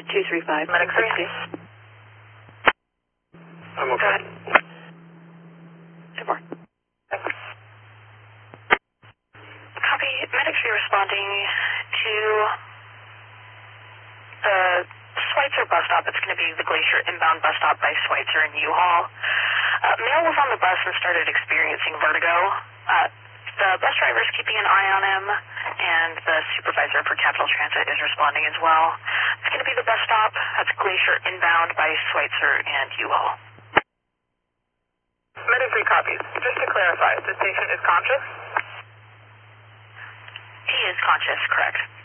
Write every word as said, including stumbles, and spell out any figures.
two three five. Medic three. I'm okay. Go ahead. two four. Copy. Medic three responding to the Schweitzer bus stop. It's going to be the Glacier inbound bus stop by Schweitzer and U-Haul. Uh, male was on the bus and started experiencing vertigo. Uh, the bus driver is keeping an eye on him, and the supervisor for Capital Transit is responding as well. It's going to be the bus stop. That's Glacier inbound by Schweitzer and U-Haul. Medic three copies. Just to clarify, the patient is conscious? He is conscious, correct.